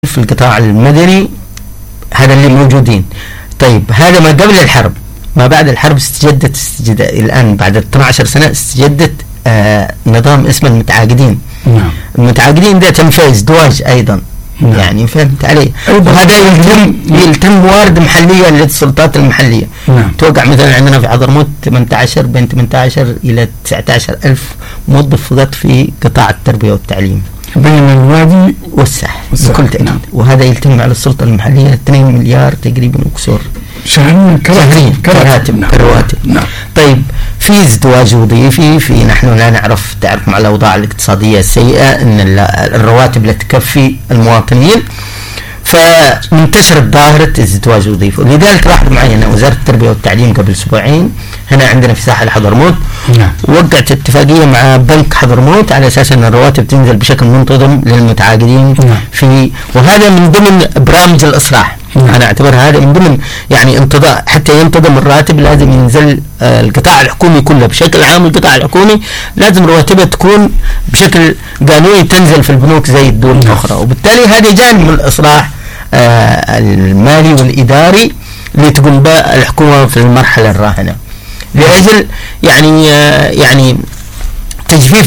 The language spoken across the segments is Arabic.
في القطاع المدني هذا اللي موجودين. طيب هذا ما قبل الحرب. ما بعد الحرب استجدت الآن بعد 12 سنة استجدت نظام اسمه المتعاقدين. المتعاقدين ده تم فيه ازدواج أيضا. يعني فهمت علي. وهذا يلتم موارد محلية للسلطات المحلية. توقع مثلا عندنا في حضرموت 18 بين 18 إلى 19 ألف موظف فقط في قطاع التربية والتعليم بين الوادي والساحل بكل تأكيد. وهذا يلتم على السلطة المحلية 2 مليار تقريبا وكسور شهريا كرواتب. طيب في ازدواج وظيفي، في نحن لا تعرف مع الأوضاع الاقتصادية السيئة أن الرواتب لا تكفي المواطنين، فانتشرت ظاهرة ازدواج وظيفي. ولذلك لاحظ معي أن وزارة التربية والتعليم قبل أسبوعين هنا عندنا في ساحل حضرموت وقعت اتفاقية مع بنك حضرموت على أساس أن الرواتب تنزل بشكل منتظم للمتعاقدين في، وهذا من ضمن برامج الإصلاح. أنا أعتبر هذا من ضمن يعني انتظام، حتى ينتظم الراتب لازم ينزل القطاع الحكومي كله بشكل عام. القطاع الحكومي لازم رواتبه تكون بشكل قانوني تنزل في البنوك زي الدول الأخرى، وبالتالي هذا جانب من الإصلاح المالي والإداري اللي تقوم به الحكومة في المرحلة الراهنة لأجل يعني تجفيف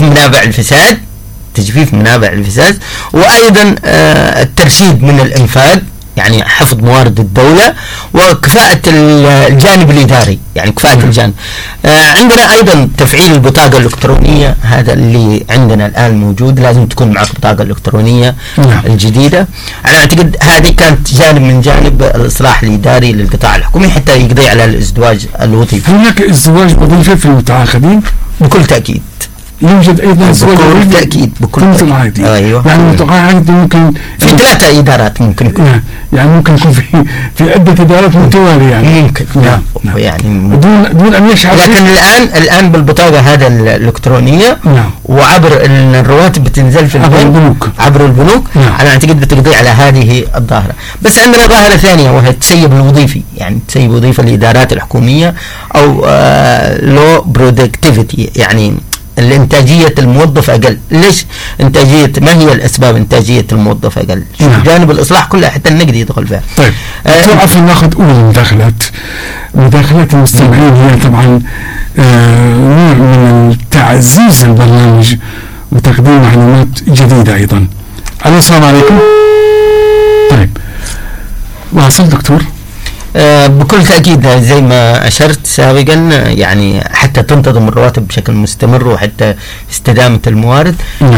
منابع الفساد، وأيضا الترشيد من الإنفاق، يعني حفظ موارد الدولة وكفاءة الجانب الإداري، يعني كفاءة الجانب. عندنا أيضا تفعيل البطاقة الإلكترونية، هذا اللي عندنا الآن موجود، لازم تكون معك بطاقة إلكترونية الجديدة. أنا أعتقد هذه كانت جانب من جانب الإصلاح الإداري للقطاع الحكومي حتى يقضي على الازدواج الوظيفي. هناك ازدواج وظيفي في المتعاقدين بكل تأكيد. يوجد ايضا بكل تأكيد ايوه. يعني المتعاقد ممكن في 3 إدارات ممكن يكون يعني ممكن يكون في عدة إدارات متوالية يعني ممكن يعني دون أن يشعر. لكن الآن بالبطاقة هذا الإلكترونية وعبر الرواتب بتنزل في عبر البنوك. أنا أعتقد بتقضي على هذه الظاهرة. بس عندنا ظاهرة ثانية وهي التسيب الوظيفي، يعني تسيب وظيفة الإدارات الحكومية أو لو برودكتيفيتي، يعني الانتاجية الموظف أقل. ليش انتاجية؟ ما هي الأسباب انتاجية الموظف أقل؟ جانب الإصلاح كلها حتى النقد يدخل فيها. طيب تعرف ناخذ أول مداخلات المستمعين هي طبعا نوع من تعزيز البرنامج وتقديم معلومات جديدة أيضا. السلام عليكم. طيب واصل دكتور. بكل تأكيد زي ما أشرت سابقا، يعني حتى تنتظم الرواتب بشكل مستمر وحتى استدامة الموارد.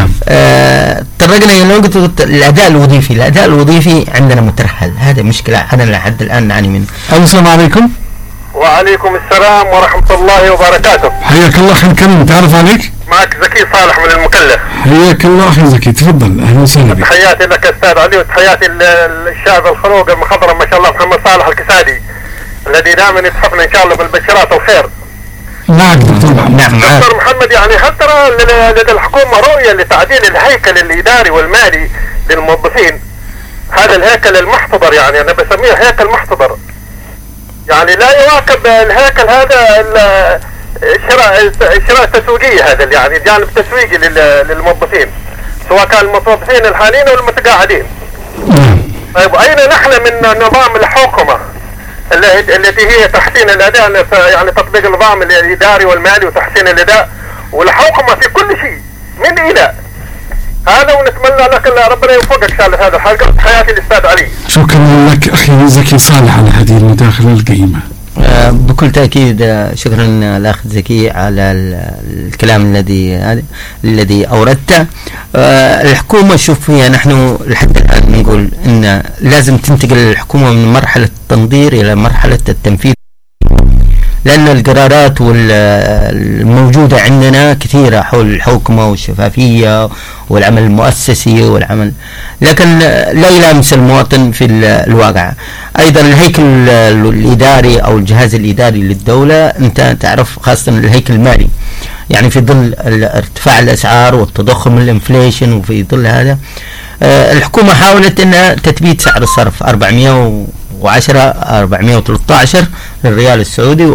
تطرقنا إلى نقطة الأداء الوظيفي عندنا مترهل. هذا مشكلة أنا لحد الآن نعاني منه. السلام عليكم. وعليكم السلام ورحمة الله وبركاته. حياك الله أخي الكريم، تعرف عليك؟ معك زكي صالح من المكلف. حياك الله أخي زكي، تفضل. أهلا وسهلا بك. تحياتي لك أستاذ علي وتحياتي الشاب الخلوق المخضرم ما شاء الله محمد صالح الكسادي الذي دائما يتحفنا إن شاء الله بالبشرات والخير. نعم دكتور. نعم دكتور محمد، يعني هل ترى لدى الحكومة رؤية لتعديل الهيكل الإداري والمالي للموظفين؟ هذا الهيكل المحتضر، يعني أنا بسميه هيكل محتضر، يعني لا يواكب الهيكل هذا الشراء التسويقية، هذا يعني الجانب التسويقي للموظفين سواء كان الموظفين الحاليين او المتقاعدين. طيب اين نحن من نظام الحوكمة التي هي تحسين الاداء، يعني تطبيق النظام الاداري والمالي وتحسين الاداء والحوكمة في كل شيء من الى هذا، ونتمنى لك ربنا يوفقك ان شاء الله هذا الحلقة. حياتي الاستاذ علي. شكرا لك اخي زكي صالح على هذه المداخلة القيمة. بكل تأكيد شكرا الأخ زكي على الكلام الذي أوردته. الحكومة شوف فيها نحن لحد الآن نقول إن لازم تنتقل الحكومة من مرحلة التنظير إلى مرحلة التنفيذ، لأن القرارات الموجودة عندنا كثيرة حول الحوكمة والشفافية والعمل المؤسسي لكن لا يلامس المواطن في الواقع. أيضا الهيكل الإداري أو الجهاز الإداري للدولة، أنت تعرف خاصة الهيكل المالي، يعني في ظل ارتفاع الأسعار والتضخم الانفليشن، وفي ظل هذا الحكومة حاولت أنها تثبيت سعر الصرف 413 للريال السعودي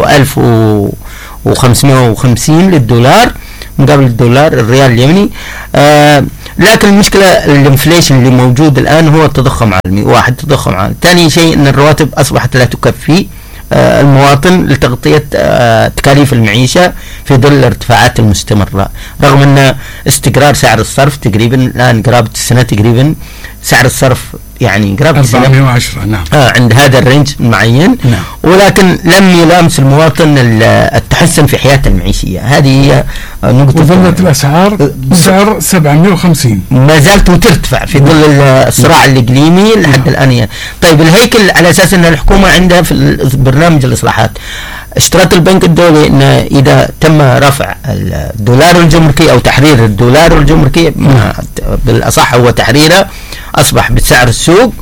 و1550 للدولار مقابل الدولار الريال اليمني. لكن المشكلة الانفليشن اللي موجود الآن هو التضخم عالمي، واحد تضخم عالمي. ثاني شيء أن الرواتب أصبحت لا تكفي المواطن لتغطية تكاليف المعيشة في ظل الارتفاعات المستمرة، رغم أن استقرار سعر الصرف تقريبا الآن قرابة السنة تقريبا سعر الصرف يعني قرابة 410 نعم عند هذا الرينج معين، نعم. ولكن لم يلامس المواطن التحسن في حياته المعيشية. هذه هي نقطة. وظلت الأسعار بسعر 750 ما زالت ترتفع في ظل الصراع الإقليمي لحد الآن. طيب الهيكل على أساس أن الحكومة عندها في برنامج الإصلاحات اشترط البنك الدولي أن إذا تم رفع الدولار الجمركي أو تحرير الدولار الجمركي، بالأصح هو تحريره أصبح بسعر السوق،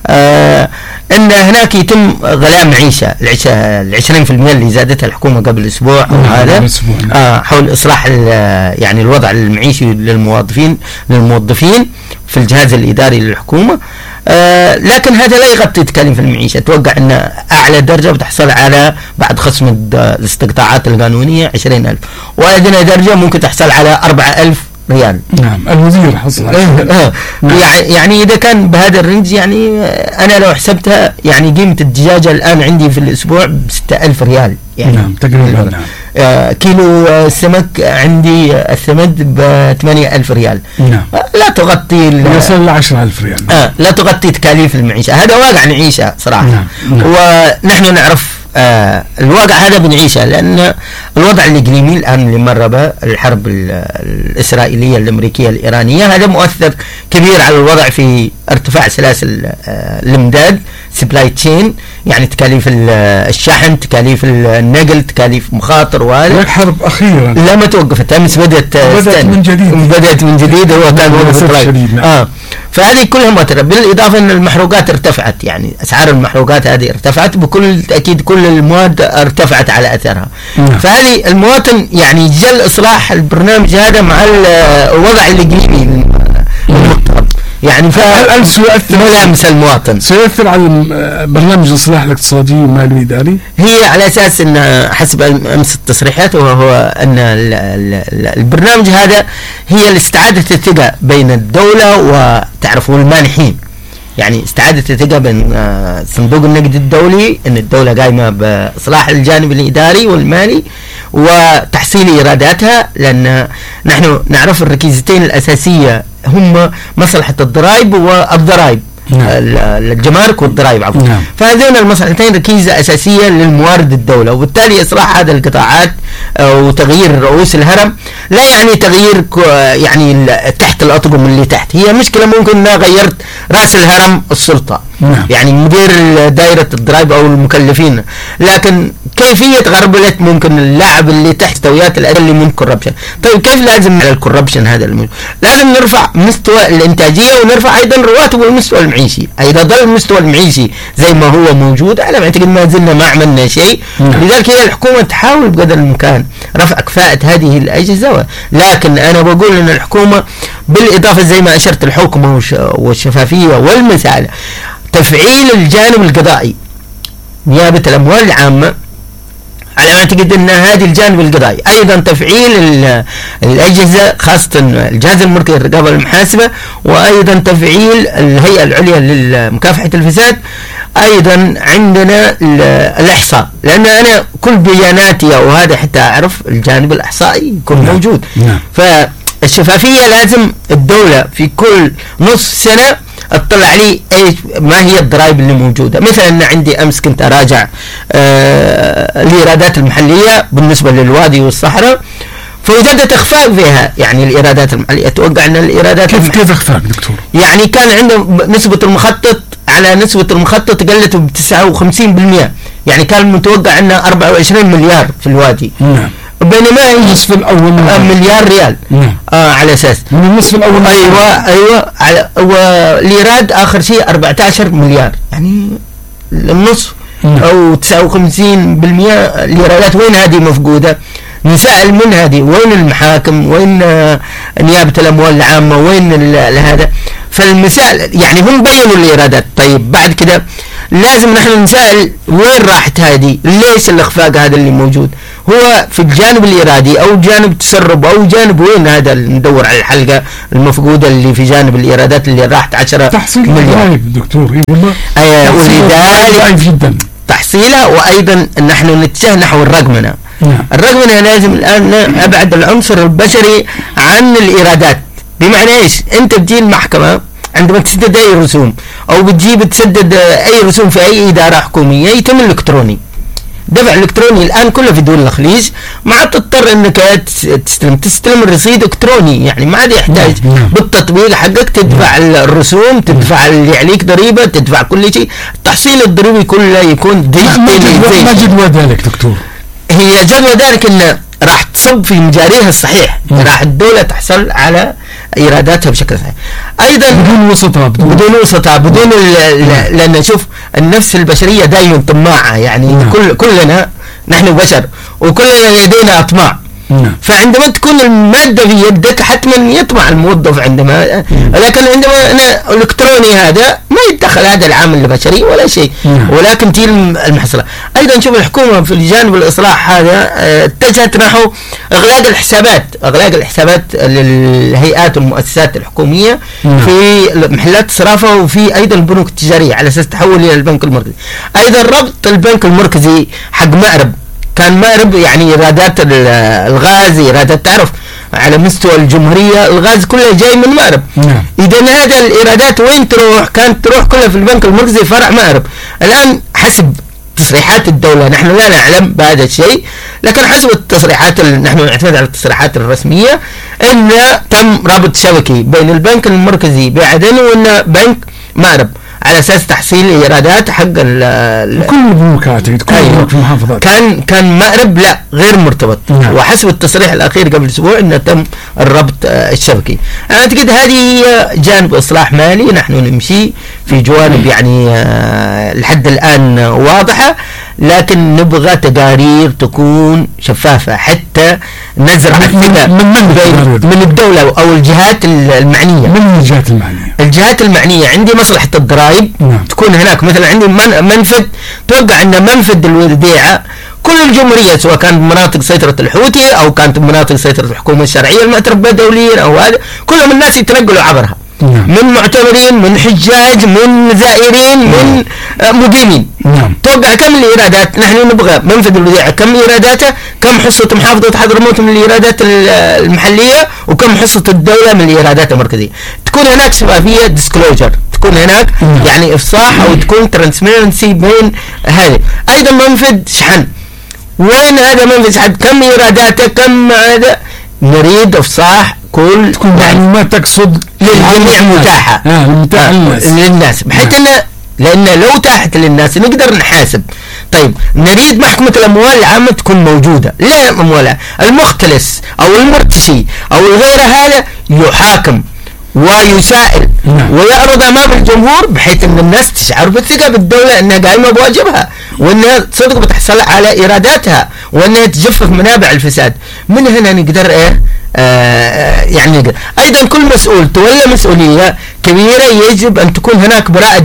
أن هناك يتم غلاء معيشة 20% اللي زادتها الحكومة قبل أسبوع أو هذا حول إصلاح يعني الوضع المعيشي للموظفين في الجهاز الإداري للحكومة. لكن هذا لا يغطي تكاليف المعيشة. توقع أن أعلى درجة بتحصل على بعد خصم الاستقطاعات القانونية 20,000، وأدنى درجة ممكن تحصل على 4,000 ريال. نعم الوزير حصل يعني إذا كان بهذا الرينج، يعني أنا لو حسبتها يعني قيمة الدجاجة الآن عندي في الأسبوع ب6,000 ريال يعني. نعم تقريبا. نعم. كيلو السمك عندي الثمد ب8,000 ريال. نعم. لا تغطي يصل ل 10,000 ريال. لا تغطي تكاليف المعيشة. هذا واقع نعيشه صراحة. نعم. ونحن نعرف الواقع هذا بنعيشه، لأن الوضع الإقليمي الآن اللي مر به الحرب الإسرائيلية الأمريكية الإيرانية، هذا مؤثر كبير على الوضع في ارتفاع سلاسل الإمداد سبلاي تشين، يعني تكاليف الشحن، تكاليف النقل، تكاليف مخاطر، وهذا الحرب أخيرا لا ما توقفت، أمس بدأت من جديد هو كان وقف فهذه كلها مؤثرة. بالإضافة أن المحروقات ارتفعت، يعني أسعار المحروقات هذه ارتفعت بكل تأكيد، كل المواد ارتفعت على أثرها. فهذه المواطن يعني جل إصلاح البرنامج هذا مع الوضع الإقليمي المضطرب، يعني هل سيؤثر ملامس المواطن؟ سيؤثر على برنامج الإصلاح الاقتصادي والمالي والإداري؟ هي على أساس أن حسب أمس التصريحات وهو أن البرنامج هذا هي الاستعادة الثقة بين الدولة وتعرفوا المانحين، يعني استعادة الثقة بين صندوق النقد الدولي أن الدولة قايمة بإصلاح الجانب الإداري والمالي وتحصيل إيراداتها، لأن نحن نعرف الركيزتين الأساسية هم مصلحة الضرائب والضرائب. الجمارك والضرائب عفوا. فهذين المصلحتين ركيزة أساسية للموارد الدولة، وبالتالي إصلاح هذه القطاعات وتغيير رؤوس الهرم لا يعني تغيير يعني تحت الأطقم اللي تحت. هي مشكلة ممكن أنها غيرت رأس الهرم السلطة، يعني مدير دائرة الضرائب أو المكلفين، لكن كيفية غربلة ممكن اللاعب اللي تحت مستويات اللي من كوربشن. طيب كيف لازم على الكوربشن هذا لازم نرفع مستوى الإنتاجية ونرفع أيضا رواتب والمستوى المعيشي. إذا ظل المستوى المعيشي زي ما هو موجود على ما أعتقد ما زلنا ما عملنا شيء. لذلك هي الحكومة تحاول بقدر الإمكان رفع كفاءة هذه الأجهزة، لكن أنا بقول أن الحكومة بالإضافة زي ما أشرت الحكومة والشفافية والمساءلة تفعيل الجانب القضائي، نيابة الأموال العامة على ما أعتقد أن هذه الجانب القضائي، أيضا تفعيل الأجهزة خاصة الجهاز المركزي للرقابة والمحاسبة، وأيضا تفعيل الهيئة العليا لمكافحة الفساد، أيضا عندنا الإحصاء، لأن أنا كل بياناتي وهذا حتى أعرف الجانب الإحصائي يكون موجود. فالشفافية لازم الدولة في كل نصف سنة اطلع لي ما هي الضرائب اللي موجودة. مثلا عندي أمس كنت أراجع الإيرادات المحلية بالنسبة للوادي والصحراء، فوجدت إخفاق فيها، يعني الإيرادات المحلية أتوقع أن الإيرادات كيف إخفاق دكتور؟ يعني كان عنده نسبة المخطط على نسبة المخطط قلت ب59%، يعني كان متوقع أنه 24 مليار في الوادي. بينما النصف الأول مليار ريال. على أساس من النصف الأول. أيوة والإيراد آخر شيء 14 مليار، يعني النصف أو 59% الإيرادات وين هذه مفقودة؟ نسأل من هذه وين المحاكم، وين نيابة الأموال العامة، وين هذا؟ فالمسائل يعني هم بينوا الإيرادات. طيب بعد كده لازم نحن نسأل وين راحت هذه، ليش الإخفاق هذا اللي موجود، هو في الجانب الإيرادي أو جانب التسرب أو جانب وين هذا، ندور على الحلقة المفقودة اللي في جانب الإيرادات اللي راحت 10 تحصيل ضعيف دكتور. ولذلك ضعيف جدا تحصيلها، وأيضا نحن نتجه نحو الرقمنة. الرقمنة لازم الآن أبعد العنصر البشري عن الإيرادات. بمعنى إيش؟ أنت بتجي المحكمة عندما تسدد أي رسوم أو بتجيب تسدد أي رسوم في أي إدارة حكومية يتم الإلكتروني، دفع الإلكتروني الآن كله في دول الخليج، ما عاد تضطر إنك تستلم الرصيد إلكتروني، يعني ما عاد يحتاج بالتطبيق حقك تدفع الرسوم، تدفع اللي عليك ضريبة، تدفع كل شيء، التحصيل الضريبي كله يكون ما جدوى ذلك دكتور؟ هي جدوى ذلك إنه راح تصب في مجاريها الصحيح، راح الدولة تحصل على إيراداتها بشكل صحيح. أيضا بدون وسطاء، بدون لأن شوف النفس البشرية دائما طماعة، يعني كلنا نحن بشر وكلنا لدينا أطماع. فعندما تكون المادة في يدك حتما يطمع الموظف عندما، لكن عندما أنا إلكتروني هذا ما يتدخل هذا العامل البشري ولا شيء، ولكن تي المحصلة. أيضا شوف الحكومة في الجانب الإصلاح هذا اتجهت نحو إغلاق الحسابات للهيئات والمؤسسات الحكومية في محلات الصرافة وفي أيضا البنوك التجارية على أساس تحول إلى البنك المركزي. أيضا ربط البنك المركزي حق مأرب، كان مأرب يعني إيرادات الغاز، إيرادات تعرف على مستوى الجمهورية الغاز كله جاي من مأرب. إذا هذا الإيرادات وين تروح؟ كانت تروح كلها في البنك المركزي فرع مأرب. الآن حسب تصريحات الدولة، نحن لا نعلم بهذا الشيء، لكن حسب التصريحات نحن نعتمد على التصريحات الرسمية أن تم ربط شبكي بين البنك المركزي بعدن وأن بنك مأرب على اساس تحصيل ايرادات حق كل البنوك اعتقد كل البنوك في المحافظات. كان مأرب لا غير مرتبط. وحسب التصريح الاخير قبل اسبوع انه تم الربط الشبكي. اعتقد هذه جانب اصلاح مالي نحن نمشي في جوانب يعني لحد الان واضحه، لكن نبغى تقارير تكون شفافه حتى نزرع الثقه من الدوله او الجهات المعنيه. من الجهات المعنيه؟ الجهات المعنيه عندي مصلحه الضرائب تكون هناك، مثلا عندي منفذ توقع ان منفذ الوديعه كل الجمهورية سواء كانت مناطق سيطرة الحوثي او كانت مناطق سيطرة الحكومة الشرعية المعترف بها دوليا او هذا، كلهم الناس يتنقلوا عبرها من معتمرين، من حجاج، من زائرين، من مقيمين. توقع كم الإيرادات؟ نحن نبغى منفذ الوديعة كم إيراداته، كم حصة محافظة حضرموت من الإيرادات المحلية، وكم حصة الدولة من الإيرادات المركزية. تكون هناك شفافية ديسكلوجر، تكون هناك يعني إفصاح أو تكون ترانسبيرنسي بين هذه. أيضا منفذ شحن، وين هذا منفذ شحن؟ كم إيراداته، كم هذا؟ نريد إفصاح كل تكون معلومات تقصد للجميع متاحة للناس بحيث أنه لأن لو تاحت للناس نقدر نحاسب. طيب نريد محكمة الأموال العامة تكون موجودة، لا أموال المختلس أو المرتشي أو الغير هذا يحاكم ويسائل ويعرض أمام الجمهور بحيث أن الناس تشعر بالثقة بالدولة أنها قائمة بواجبها وأنها صدق بتحصل على إيراداتها وأنها تجفف منابع الفساد. من هنا نقدر يعني نقدر. أيضا كل مسؤول تولى مسؤولية كبيرة يجب أن تكون هناك براءة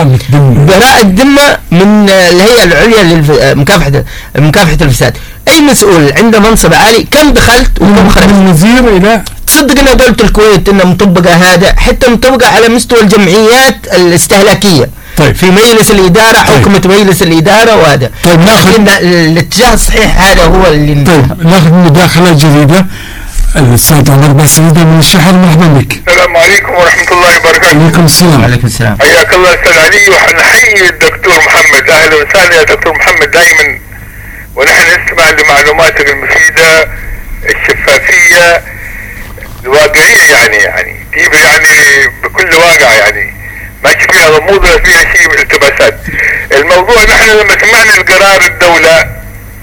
ذمة من الهيئة العليا لمكافحة الفساد. أي مسؤول عنده منصب عالي كم دخلت وكم خرجت، من وزير إلى تصدق أن دولة الكويت أنها مطبقة هذا حتى مطبقة على مستوى الجمعيات الاستهلاكية. طيب. في مجلس الإدارة حكمة مجلس الإدارة وهذا. طيب ناخذ الاتجاه الصحيح هذا هو اللي طيب ناخذ مداخلة جديدة. الأستاذ عمر باسيدة من الشحر، مرحبا بك. السلام عليكم ورحمة الله وبركاته. وعليكم السلام. وعليكم السلام. حياك الله أستاذ علي، ونحيي الدكتور محمد. أهلا وسهلا يا دكتور محمد دائما، ونحن نسمع لمعلوماتك المفيدة الشفافية الواقعية، يعني تجيب يعني بكل واقع، يعني ما فيها غموض ولا فيها شيء من التباسات. الموضوع نحن لما سمعنا القرار الدولة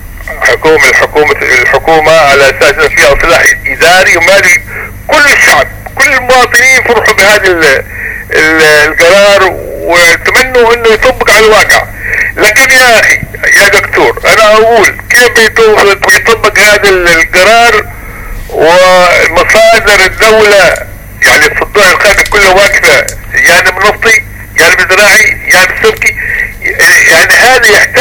الحكومة على اساس انه فيها اصلاح اداري ومالي، كل الشعب كل المواطنين فرحوا بهذا القرار وتمنوا انه يطبق على الواقع. لكن يا اخي يا دكتور انا اقول كيف يطبق هذا القرار ومصادر الدولة يعني الصداع الخارجي كلها واقفة، جانب نفطي، جانب زراعي، جانب سمكي.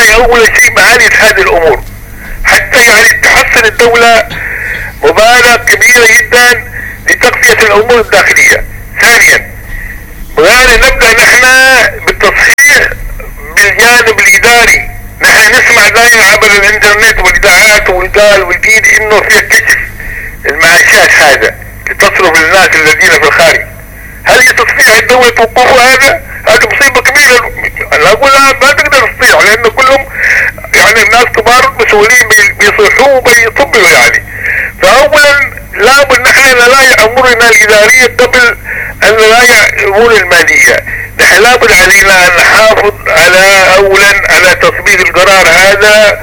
أول شيء معالجة هذه الأمور حتى يعني تحصل الدولة مبالغ كبيرة جدا لتغطية الأمور الداخلية. ثانيا بغير نبدأ نحن بالتصحيح بالجانب الإداري. نحن نسمع دائما عبر الإنترنت والإذاعات والقال والجيل إنه في كشف المعاشات هذا لتصرف للناس الذين في الخارج. هل يستطيع الدولة توقفوا هذا؟ هذه مصيبة كبيرة. أنا أقول لا ما تقدر تستطيع لأن كلهم يعني الناس كبار مسؤولين بيصيحوا وبيطبلوا يعني. فأولا لابد نحن نراجع أمورنا الإدارية قبل أن نراجع الأمور المالية. نحن لابد علينا أن نحافظ على أولا على تطبيق القرار هذا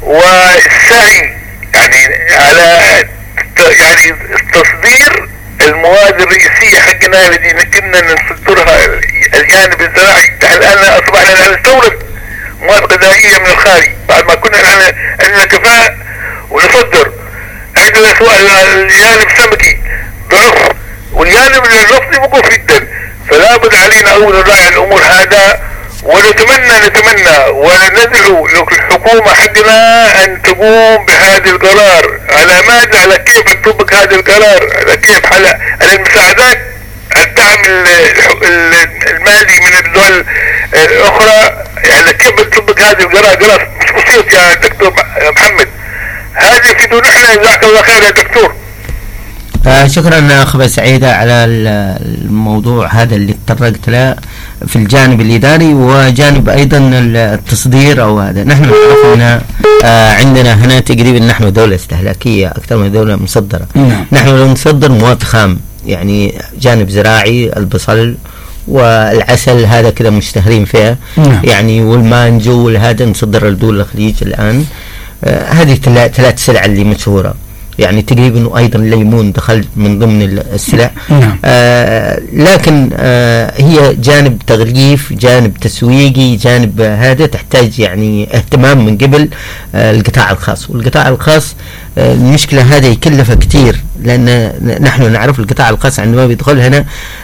والسعي يعني على يعني تصدير المواد الرئيسية حقنا التي كنا نصدرها الجانب الزراعي. الآن أصبحنا نستورد مواد غذائية من الخارج بعد ما كنا عندنا كفاءة ونصدر. عندنا سواء الجانب السمكي ضعف والجانب النفطي وقوف جدا. فلا بد علينا أولا نراعي الأمور هذا نتمنى وندعو للحكومة حقنا أن تقوم بهذا القرار على ماذا على كيف تطبق هذا القرار على كيف على المساعدات الدعم المالي من الدول الأخرى على كيف تطبق هذا القرار مش بسيط يا دكتور محمد. هذا في دون احنا جزاك الله خير يا دكتور. شكرا أخ سعيدة على الموضوع هذا اللي تطرقت له في الجانب الإداري وجانب أيضا التصدير أو هذا. نحن نعرف أن عندنا هنا تقريبا نحن دولة استهلاكية أكثر من دولة مصدرة. نحن لو نصدر مواد خام يعني جانب زراعي البصل والعسل هذا كذا مشتهرين فيها يعني والمانجو والهذا نصدر لدول الخليج الآن. هذه ثلاث سلع اللي مشهورة يعني تقريبا وأيضا الليمون دخل من ضمن السلع. لكن هي جانب تغليف جانب تسويقي جانب هذا تحتاج يعني اهتمام من قبل القطاع الخاص. والقطاع الخاص المشكلة هذا يكلفه كثير لأن نحن نعرف القطاع الخاص عندما بيدخل هنا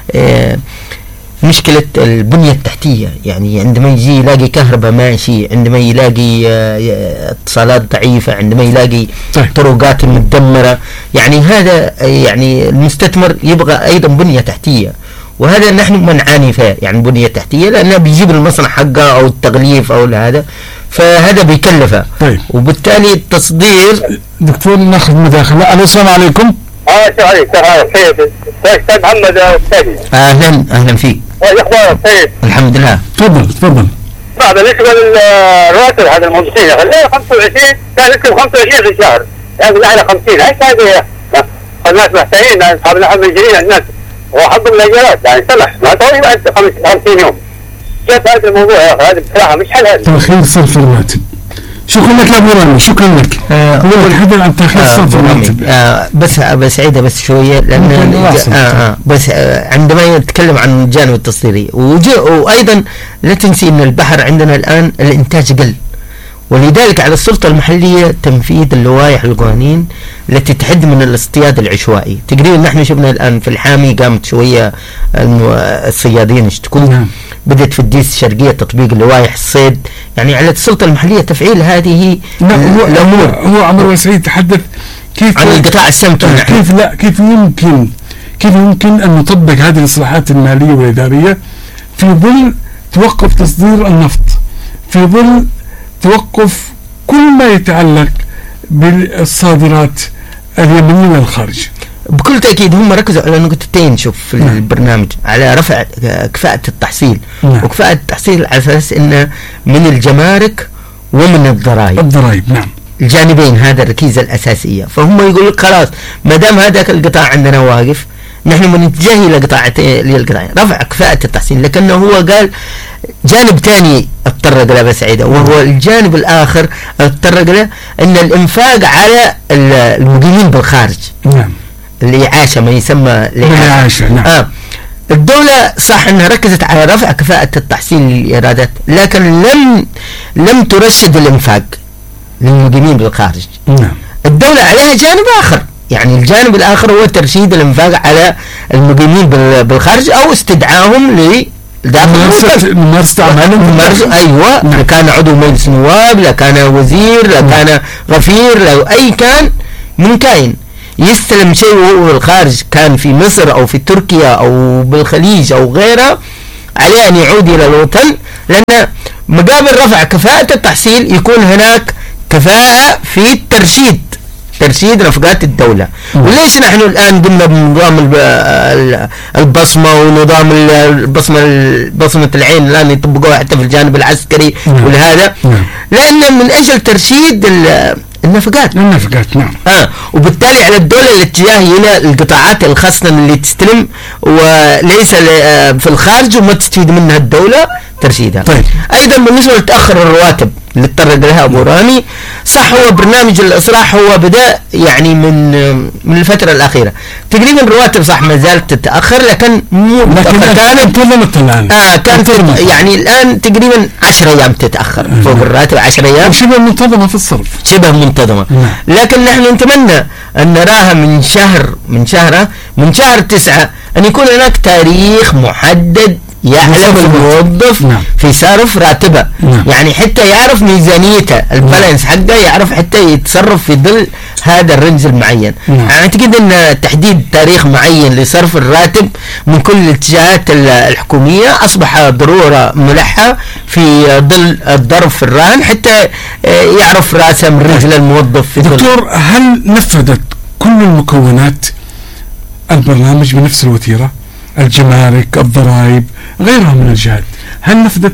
مشكلة البنية التحتية يعني عندما يجي يلاقي كهرباء ماشي عندما يلاقي اتصالات ضعيفة عندما يلاقي طرقات مدمرة يعني هذا يعني المستثمر يبغى أيضا بنية تحتية وهذا نحن نعاني فيه يعني بنية تحتية لأنه بيجيب المصنع حقه أو التغليف أو هذا فهذا بيكلفه. وبالتالي التصدير. دكتور ناخذ مداخلة. السلام عليكم. السلام عليكم سيد أستاذ محمد أستاذي. أهلا فيك. أخبارك سيد؟ الحمد لله. تفضل. بالنسبة للرواتب هذا الموظفين خلينا 25 كان يكتب 25 في الشهر يعني على 50 ايش هذه؟ الناس محتاجين أصحاب الأحد مجرين الناس وحضر الأجرات يعني سمح ما تقولي بعد 50 يوم. كيف هذا الموضوع يا أخي؟ هذا بصراحة مش حل هذا. تأخير صرف الراتب. شكرا لك يا أبو رامي. شكرا لك. هو الحدث عن تأخير صرف الراتب. بس عيدة بس شوية لأن بس عندما يتكلم عن الجانب التصديري وأيضا لا تنسي أن البحر عندنا الآن الإنتاج قل ولذلك على السلطة المحلية تنفيذ اللوائح القوانين التي تحد من الاصطياد العشوائي. تقريبا نحن شفنا الآن في الحامي قامت شوية الصيادين يشتكون بدأت في الديس الشرقية تطبيق اللوائح الصيد يعني على السلطة المحلية تفعيل هذه الأمور. هو عمر وسعيد تحدث كيف عن القطاع السمكي كيف يمكن أن نطبق هذه الإصلاحات المالية والإدارية في ظل توقف تصدير النفط في ظل توقف كل ما يتعلق بالصادرات اليمنية للخارج. بكل تأكيد هم ركزوا على نقطتين شوف في البرنامج على رفع كفاءة التحصيل وكفاءة التحصيل على أساس إنه من الجمارك ومن الضرائب الجانبين هذا الركيزة الأساسية. فهم يقول لك خلاص ما دام هذاك القطاع عندنا واقف نحن بنتجه إلى قطاعين رفع كفاءة التحصيل. لكنه هو قال جانب ثاني اتطرق له بس عيدة وهو الجانب الآخر اتطرق له أن الإنفاق على المقيمين بالخارج الإعاشة ما يسمى الإعاشة. الدولة صح أنها ركزت على رفع كفاءة التحصيل للإيرادات لكن لم ترشد الإنفاق للمقيمين بالخارج. الدولة عليها جانب آخر يعني الجانب الآخر هو ترشيد الإنفاق على المقيمين بالخارج أو استدعاهم ممارسة أعمالهم. أيوة. نعم. كان عضو مجلس نواب، لا كان وزير، لا كان غفير، لا أي كان من كائن يستلم شيء وهو بالخارج، كان في مصر أو في تركيا أو بالخليج أو غيره، عليه أن يعود إلى الوطن، لأن مقابل رفع كفاءة التحصيل يكون هناك كفاءة في ترشيد نفقات الدولة. وليش نحن الآن قمنا بنظام البصمة ونظام بصمة العين الآن يطبقوها حتى في الجانب العسكري ولهذا لأن من أجل ترشيد النفقات. نعم. وبالتالي على الدولة الاتجاه إلى القطاعات الخاصة اللي تستلم وليس في الخارج وما تستفيد منها الدولة ترشيدها. طيب. أيضا بالنسبة لتأخر الرواتب اللي تطرق لها أبو رامي، صح هو برنامج الإصلاح هو بدأ يعني من الفترة الأخيرة تقريبا الرواتب صح ما زالت تتأخر، لكن كانت يعني الآن تقريبا 10 أيام تتأخر فوق الراتب 10 أيام، شبه منتظمة في الصرف، شبه منتظمة. لكن نحن نتمنى أن نراها من شهر 9 أن يكون هناك تاريخ محدد يعلم الموظف في صرف راتبه، يعني حتى يعرف ميزانيته البالانس حقه، يعرف حتى يتصرف في ظل هذا الرنج المعين. يعني اعتقد ان تحديد تاريخ معين لصرف الراتب من كل الاتجاهات الحكومية اصبح ضرورة ملحة في ظل الضرب في الرهن، حتى يعرف راسه من رجل الموظف في دكتور، هل نفذت كل المكونات البرنامج بنفس الوتيرة؟ الجمارك، الضرائب، غيرها من الجهات، هل نفذت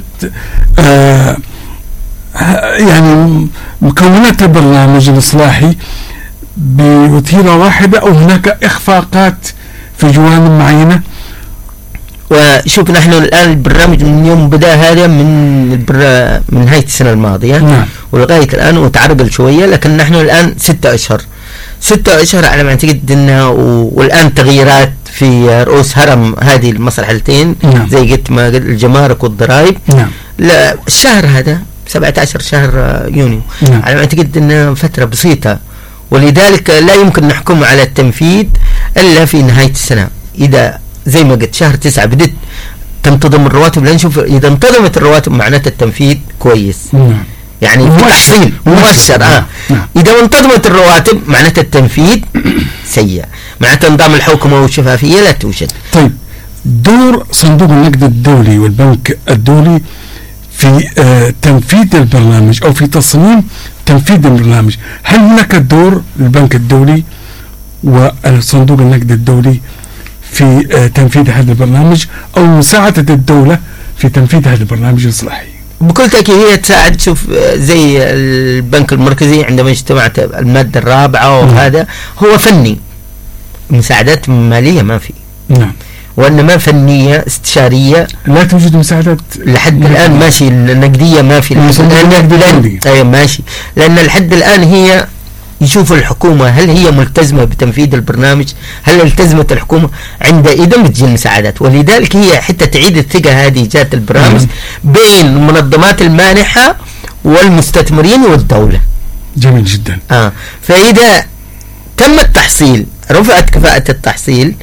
يعني مكونات البرنامج الإصلاحي بوتيرة واحدة أو هناك إخفاقات في جوانب معينة؟ وشوف نحن الآن البرنامج من يوم بدأ هذا من نهاية السنة الماضية ولغاية الآن وتعرقل شوية، لكن نحن الآن 6 أشهر على ما أعتقد أنها، والآن تغييرات في رؤوس هرم هذه المصلحتين زي قلت ما الجمارك والضرائب. لا الشهر هذا 17 شهر يونيو على ما أعتقد أنها فترة بسيطة، ولذلك لا يمكن نحكم على التنفيذ إلا في نهاية السنة. إذا زي ما قلت شهر 9 بدت تنتظم الرواتب، لأن نشوف إذا انتظمت الرواتب معناته التنفيذ كويس، يعني تحصيل مؤشر. إذا انتظمت الرواتب معناته التنفيذ سيء، معناته نظام الحوكمة والشفافية لا توجد. طيب، دور صندوق النقد الدولي والبنك الدولي في تنفيذ البرنامج أو في تصميم تنفيذ البرنامج، هل هناك دور للبنك الدولي والصندوق النقد الدولي في تنفيذ هذا البرنامج أو مساعدة الدولة في تنفيذ هذا البرنامج الإصلاحي؟ بكل تأكيد هي تساعد. شوف زي البنك المركزي عندما اجتمعت المادة الرابعة وهذا هو فني، مساعدات مالية ما في، وإنما فنية استشارية لا توجد مساعدات لحد الآن ماشي، النقدية ما في أي ماشي، لأن لحد الآن هي يشوف الحكومة هل هي ملتزمة بتنفيذ البرنامج، هل التزمت الحكومة، عندئذ بتجي المساعدات. ولذلك هي حتى تعيد الثقة هذه جات البرنامج بين المنظمات المانحة والمستثمرين والدولة. جميل جدا. فإذا تم التحصيل، رفعت كفاءة التحصيل،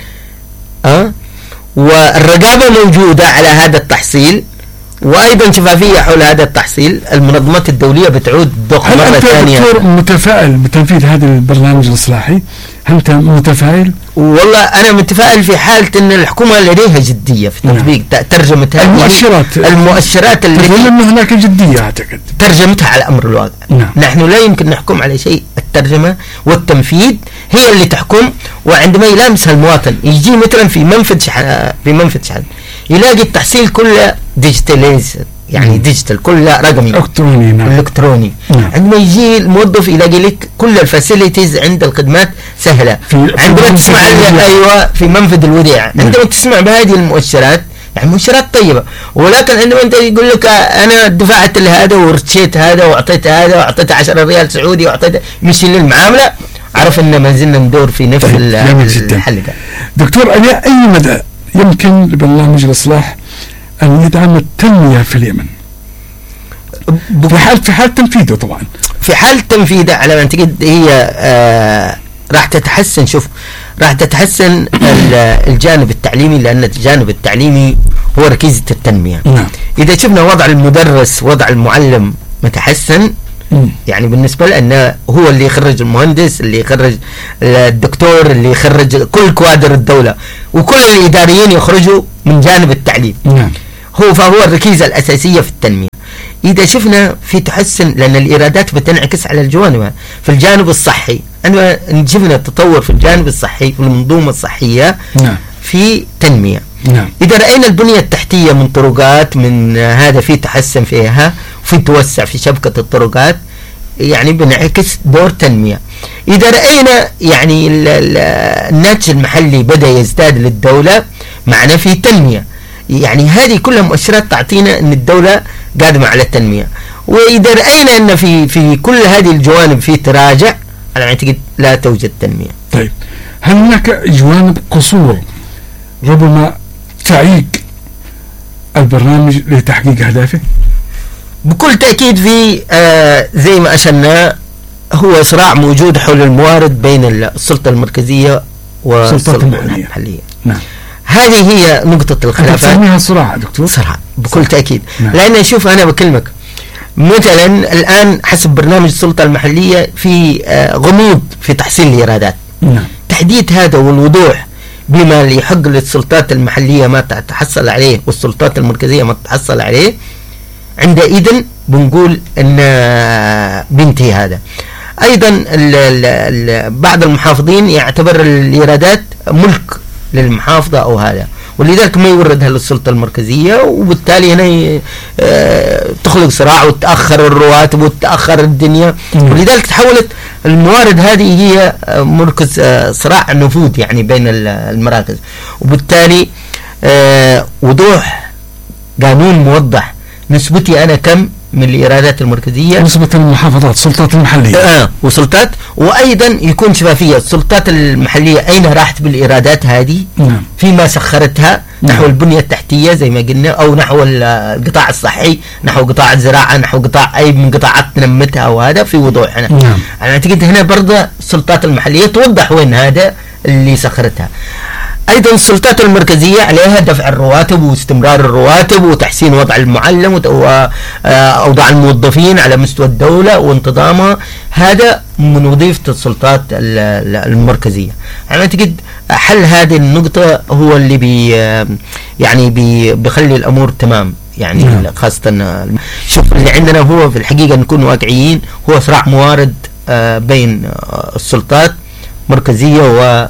والرقابة موجودة على هذا التحصيل، وأيضا شفافية حول هذا التحصيل، المنظمات الدولية بتعود ضخ مرة ثانية. هل أنت متفائل بتنفيذ هذا البرنامج الإصلاحي؟ هل أنت متفائل؟ والله أنا متفائل في حالة أن الحكومة لديها جدية في تطبيق ترجمة المؤشرات اللي أنه هناك جدية أعتقد ترجمتها على أمر الواقع. نحن لا يمكن نحكم على شيء، الترجمة والتنفيذ هي اللي تحكم. وعندما يلامسها المواطن يجي مثلا في منفذ شحن يلاقي التحصيل كله ديجيتاليز، يعني ديجيتال كله رقمي الكتروني. عندما يجي الموظف يلاقي لك كل الفاسيليتيز عند الخدمات سهله. عندما تسمع في منفذ الوديعه، عندما تسمع بهذه المؤشرات يعني مؤشرات طيبه، ولكن عندما انت يقول لك انا دفعت لهذا ورشيت هذا واعطيت هذا واعطيت 10 ريال سعودي واعطيت مشي للمعامله، عرف ان ما زلنا ندور في نفس الحلقه. دكتور، الى اي مدى يمكن لبرنامج الإصلاح أن يدعم التنمية في اليمن في حال تنفيذه؟ طبعا في حال تنفيذه على ما أعتقد هي راح تتحسن. راح تتحسن الجانب التعليمي، لأن الجانب التعليمي هو ركيزة التنمية. نعم. إذا شفنا وضع المدرس وضع المعلم متحسن، يعني بالنسبة لنا هو اللي يخرج المهندس، اللي يخرج الدكتور، اللي يخرج كل كوادر الدولة، وكل الإداريين يخرجوا من جانب التعليم. نعم. فهو الركيزة الأساسية في التنمية. إذا شفنا في تحسن، لأن الإيرادات بتنعكس على الجوانب. في الجانب الصحي عندما شفنا تطور في الجانب الصحي في المنظومة الصحية، نعم. في تنمية. نعم. إذا رأينا البنية التحتية من طرقات، من هذا في تحسن فيها، وفي توسع في شبكة الطرقات، يعني بنعكس دور تنمية. إذا رأينا يعني الناتج المحلي بدأ يزداد للدولة، معنا في تنمية. يعني هذه كلها مؤشرات تعطينا أن الدولة قادمة على التنمية. وإذا رأينا أن في كل هذه الجوانب في تراجع، أنا أعتقد لا توجد تنمية. طيب، هل هناك جوانب قصور ربما تعيق البرنامج لتحقيق أهدافه؟ بكل تأكيد في زي ما أشرنا، هو صراع موجود حول الموارد بين السلطة المركزية والسلطة المحلية. نعم. هذه هي نقطة الخلافات. تسميها صراع دكتور؟ صراع بكل تأكيد. نعم. لأن شوف أنا بكلمك مثلا الآن حسب برنامج السلطة المحلية في غموض في تحصيل الإيرادات. نعم. تحديد هذا والوضوح بما يحق للسلطات المحلية ما تتحصل عليه والسلطات المركزية ما تتحصل عليه، عندئذ بنقول أن بنتهي هذا. أيضا بعض المحافظين يعتبر الإيرادات ملك للمحافظة أو هذا، ولذلك ما يوردها للسلطة المركزية، وبالتالي هنا تخلق صراع وتأخر الرواتب وتأخر الدنيا. ولذلك تحولت الموارد هذه هي مركز صراع النفوذ يعني بين المراكز. وبالتالي وضوح قانون موضح نسبتي أنا كم من الإيرادات المركزية، نسبة المحافظات السلطات المحلية وسلطات، وأيضا يكون شفافية السلطات المحلية أين راحت بالإيرادات هذه. نعم. فيما سخرتها نحو البنية التحتية زي ما قلنا، أو نحو القطاع الصحي، نحو قطاع الزراعة، نحو قطاع أي من قطاعات نمتها، وهذا في وضوح هنا. نعم. أنا أعتقد هنا برضه السلطات المحلية توضح وين هذا اللي سخرتها. أيضا السلطات المركزية عليها دفع الرواتب واستمرار الرواتب وتحسين وضع المعلم وأوضاع الموظفين على مستوى الدولة وانتظامها، هذا من وظيفة السلطات المركزية. أنا أعتقد حل هذه النقطة هو اللي بيخلي الأمور تمام يعني. خاصة شوف اللي عندنا هو في الحقيقة نكون واقعيين، هو صراع موارد بين السلطات مركزية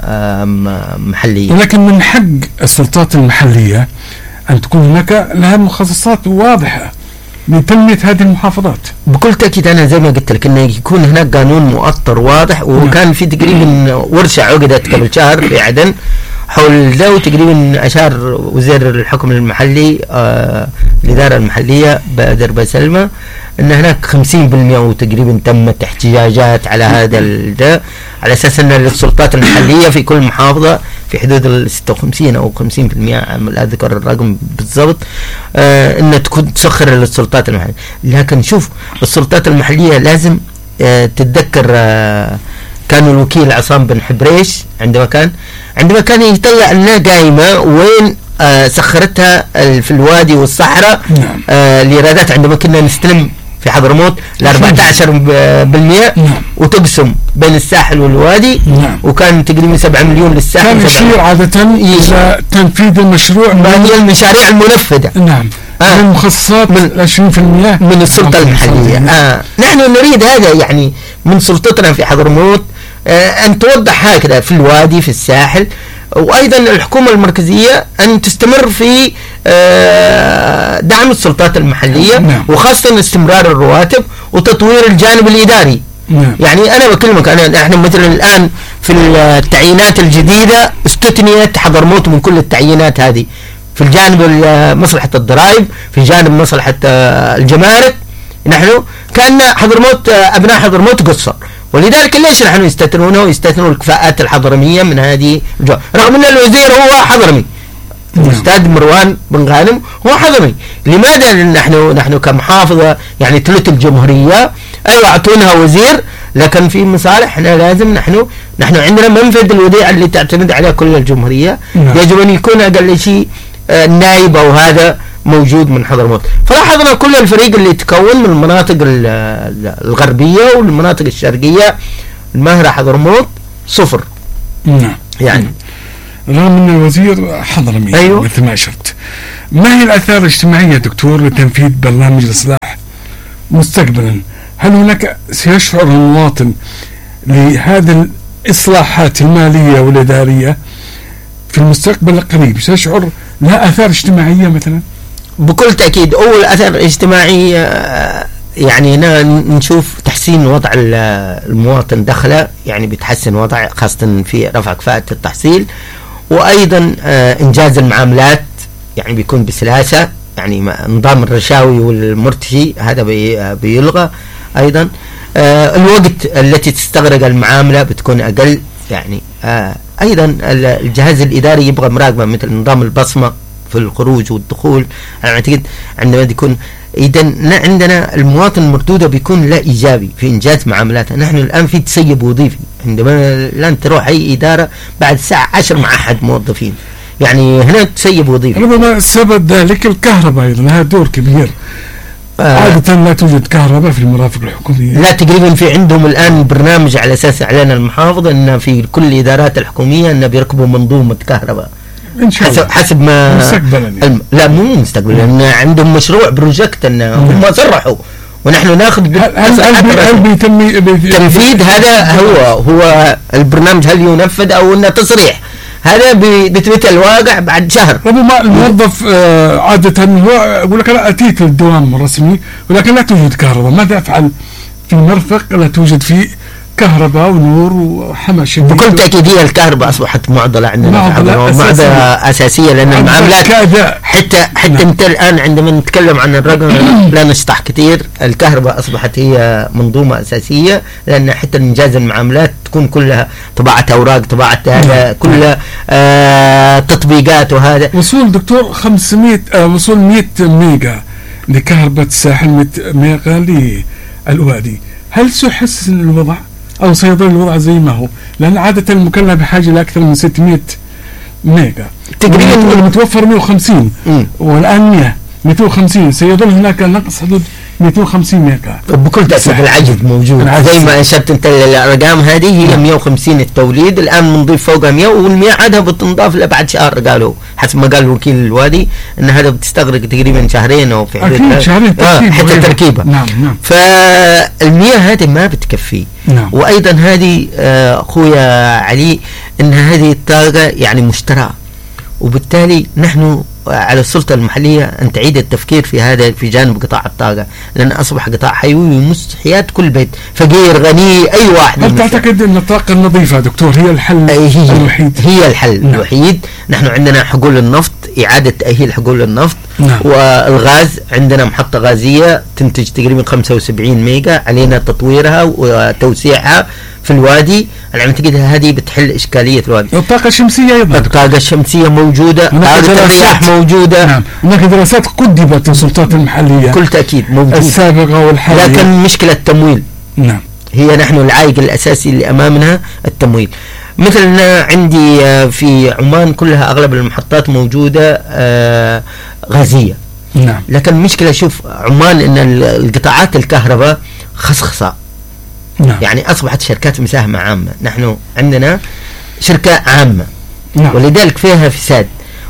ومحلية. ولكن من حق السلطات المحلية أن تكون هناك لها مخصصات واضحة لتنمية هذه المحافظات. بكل تأكيد أنا زي ما قلت لك أنه يكون هناك قانون مؤطر واضح. وكان في تقريبا ورشة عقدت قبل شهر في عدن حول ذا، وتقريبا أشار وزير الحكم المحلي الإدارة المحلية بدر بسلمة أن هناك 50% وتقريبا تمت احتجاجات على هذا ده، على أساس أن السلطات المحلية في كل محافظة في حدود 56 أو 50%، لا أذكر الرقم بالضبط، أن تكون تسخر للسلطات المحلية. لكن شوف السلطات المحلية لازم تتذكر كان الوكيل عصام بن حبريش عندما كان يطلع لنا قائمة وين سخرتها في الوادي والصحراء. الإيرادات عندما كنا نستلم في حضرموت ل 14% وتقسم بين الساحل والوادي. وكان تقريبا 7 مليون للساحل. كان يشير عادة إلى تنفيذ المشروع ما هي المشاريع المنفذة. نعم. من مخصصات من 20% من السلطة المحلية. نحن نريد هذا يعني من سلطتنا في حضرموت أن توضح هكذا في الوادي في الساحل. وأيضا الحكومة المركزية أن تستمر في دعم السلطات المحلية. وخاصة استمرار الرواتب وتطوير الجانب الإداري. يعني أنا بكلمك احنا مثلا الآن في التعيينات الجديدة استثنيت حضرموت من كل التعيينات هذه، في الجانب مصلحة الضرائب، في جانب مصلحة الجمارك. نحن كان حضرموت أبناء حضرموت قصر، ولذلك ليش نحن يستثنونه ويستثنوا الكفاءات الحضرمية من هذه الجوانب، رغم أن الوزير هو حضرمي. الأستاذ مروان بن غانم هو حضرمي. لماذا نحن كمحافظة يعني ثلث الجمهورية أيوة أعطونها وزير، لكن في مصالح احنا لازم نحن عندنا منفذ الوديعة اللي تعتمد على كل الجمهورية. يجب أن يكون أقل شيء النائب أو هذا موجود من حضرموت. فلاحظنا كل الفريق اللي يتكون من المناطق الغربية والمناطق الشرقية الماهرة حضرموت 0. نعم. يعني رغم أن الوزير حضرمي. أيوه. مثل ما أشرت. ما هي الآثار الاجتماعية دكتور لتنفيذ برنامج الإصلاح مستقبلا؟ هل هناك سيشعر المواطن لهذه الإصلاحات المالية والإدارية في المستقبل القريب سيشعر لها آثار اجتماعية مثلا؟ بكل تأكيد. أول أثر اجتماعي يعني نشوف تحسين وضع المواطن دخله، يعني بتحسن وضع خاصة في رفع كفاءة التحصيل، وأيضا إنجاز المعاملات يعني بيكون بسلاسة، يعني نظام الرشاوي والمرتشي هذا بيلغى. أيضا الوقت التي تستغرق المعاملة بتكون أقل، يعني أيضا الجهاز الإداري يبغى مراقبة مثل نظام البصمة في الخروج والدخول. أنا أعتقد عندما يكون إذا عندنا المواطن المردودة بيكون لا إيجابي في إنجاز معاملاته. نحن الآن في تسيب وظيفي، عندما الآن تروح أي إدارة بعد الساعة 10 مع أحد موظفين، يعني هنا تسيب وظيفي. ربما سبب ذلك الكهرباء أيضا لها دور كبير. عادة لا توجد كهرباء في المرافق الحكومية. لا، تقريبا في عندهم الآن برنامج على أساس إعلان المحافظ أن في كل الإدارات الحكومية أن بيركبوا منظومة كهرباء إن شاء الله. حسب ما مستقبلا يعني. لا مو مستقبلا، لأن عندهم مشروع بروجكت أن هم صرحوا ونحن ناخذ هل بيتم تنفيذ هذا هو البرنامج، هل ينفذ أو أنه تصريح؟ هذا بيثبت الواقع بعد شهر. ربما الموظف عادة هو يقول لك أنا أتيت للدوام الرسمي ولكن لا توجد كهرباء، ماذا أفعل في مرفق لا توجد فيه كهرباء ونور وحمى شديد؟ بكل تأكيد هي الكهرباء أصبحت معضلة عندنا، معضلة أساسية، لأن المعاملات حتى أنت الآن عندما نتكلم عن الرقم لا نشطح كثير. الكهرباء أصبحت هي منظومة أساسية، لأن حتى إنجاز المعاملات تكون كلها طباعة أوراق، طباعة هذا كلها تطبيقات. وهذا وصول دكتور 500 وصول 100 ميجا لكهرباء الساحل، 100 ميجا للوادي، هل سيحسن الوضع أو سيظل الوضع زي ما هو؟ لأن عادة المكلف بحاجة لأكثر من 600 ميجا تقريبا، المتوفر 150 والآن 150 سيظل هناك نقص حدود 250 ميجا. بكل تأكيد العجز موجود زي ما أشرت أنت. الأرقام هذه هي 150 التوليد، الآن بنضيف فوقها 100، وال100 عادها بتنضاف لبعد شهر، قالوا حسب ما قال وكيل الوادي أن هذا بتستغرق تقريبا شهرين أو في حدود شهرين حتى التركيبة. نعم. فال100 هذه ما بتكفي. نعم. وأيضا هذه أخويا علي أن هذه الطاقة يعني مشترى، وبالتالي نحن على السلطة المحلية أن تعيد التفكير في هذا في جانب قطاع الطاقة، لأن أصبح قطاع حيوي ويمس حياة كل بيت، فقير غني أي واحد. هل تعتقد أن الطاقة النظيفة دكتور هي الحل الوحيد؟ هي الحل الوحيد. نحن عندنا حقول النفط، إعادة تأهيل حقول النفط. نعم. والغاز عندنا محطة غازية تنتج تقريبا 75 ميجا، علينا تطويرها وتوسيعها في الوادي. أنا أعتقد هذه بتحل إشكالية الوادي. الطاقة الشمسية أيضا، الطاقة الشمسية موجودة، طاقة الرياح موجودة. نعم. هناك دراسات قدمت السلطات المحلية كل تأكيد موجودة السابقة والحالية، لكن مشكلة التمويل. نعم. هي نحن العائق الأساسي اللي أمامنا التمويل. مثلنا عندي في عمان كلها أغلب المحطات موجودة غازية. نعم. لكن مشكلة شوف عمان إن القطاعات الكهرباء خصخصة. نعم. يعني أصبحت شركات مساهمة عامة، نحن عندنا شركة عامة. نعم. ولذلك فيها فساد،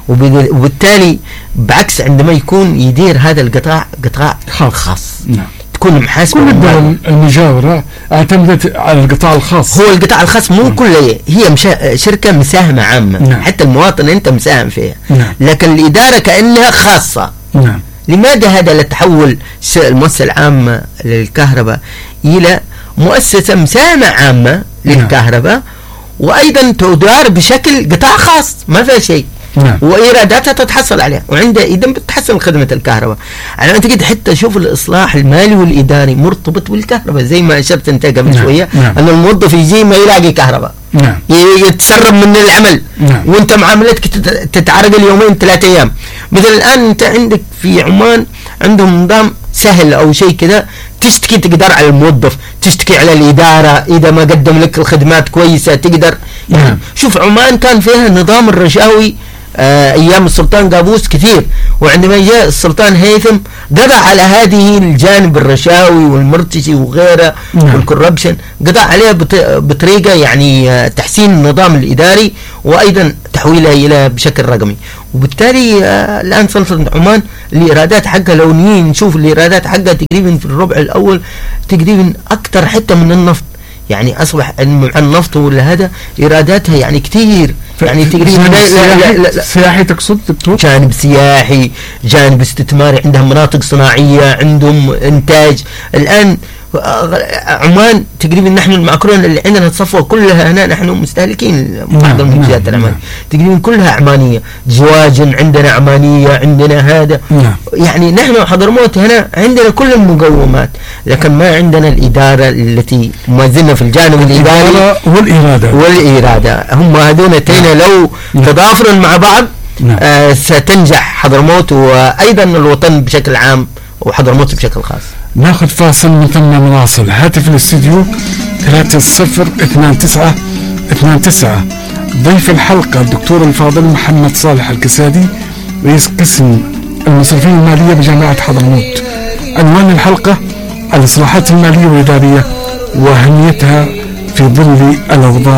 وبالتالي بعكس عندما يكون يدير هذا القطاع قطاع خاص. نعم. تكون محاسبة. كل الدول المجاورة اعتمدت على القطاع الخاص. هو القطاع الخاص مو كله، هي شركة مساهمة عامة. نعم. حتى المواطن أنت مساهم فيها. نعم. لكن الإدارة كأنها خاصة. نعم. لماذا هذا لتحول المؤسسة العامة للكهرباء إلى مؤسسة مساهمة عامة للكهرباء، وأيضا تدار بشكل قطاع خاص ما فيها شيء. نعم. وإيراداتها تتحصل عليها، وعندها إذا بتحسن خدمة الكهرباء. أنا أعتقد حتى شوف الإصلاح المالي والإداري مرتبط بالكهرباء، زي ما أشرت أنت قبل شوية. نعم. أن الموظف يجي ما يلاقي كهرباء. نعم. يتسرب من العمل. نعم. وانت معاملتك تتعرقل يومين 3 أيام. مثل الآن انت عندك في عمان عندهم نظام سهل او شيء كذا، تشتكي تقدر على الموظف، تشتكي على الإدارة إذا ما قدم لك الخدمات كويسة تقدر. يعني نعم. شوف عمان كان فيها نظام الرشاوي أيام السلطان قابوس كثير، وعندما جاء السلطان هيثم قضى على هذه الجانب الرشاوي والمرتشي وغيره والكوربشن، قضى عليها بطريقة يعني تحسين النظام الإداري وأيضا تحويلها إلى بشكل رقمي. وبالتالي الآن سلطنة عمان الإيرادات حقها لو نشوف الإيرادات حقها تقريبا في الربع الأول تقريبا أكثر حتى من النفط، يعني أصبح النفط ولا هذا إيراداتها يعني كثير، يعني تقريبا سياحي تقصد دكتور؟ جانب سياحي، جانب استثماري، عندهم مناطق صناعية، عندهم إنتاج. الآن عمان تقريبا نحن المعكرون اللي عندنا تصفى كلها هنا نحن مستهلكين بعض المنتجات العمانية تقريبا كلها عمانية، زواجن عندنا عمانية، عندنا هذا يعني نحن حضرموت هنا عندنا كل المقومات، لكن ما عندنا الإدارة التي ما زلنا في الجانب الإداري والإرادة هم هذولتين لو تضافروا مع بعض ستنجح حضرموت وأيضا الوطن بشكل عام وحضرموت بشكل خاص. ناخذ فاصل من ثم نواصل. هاتف الاستديو 3029 ضيف الحلقة الدكتور الفاضل محمد صالح الكسادي رئيس قسم المصرفية المالية بجامعة حضرموت. عنوان الحلقة الإصلاحات المالية والإدارية وأهميتها في ظل الأوضاع